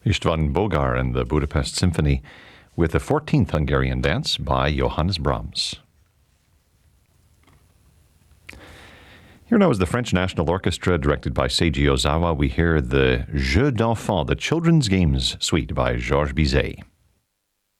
Istvan Bogar and the Budapest Symphony with the 14th Hungarian Dance by Johannes Brahms. Here now is the French National Orchestra, directed by Seiji Ozawa. We hear the Jeux d'Enfants, the Children's Games Suite by Georges Bizet.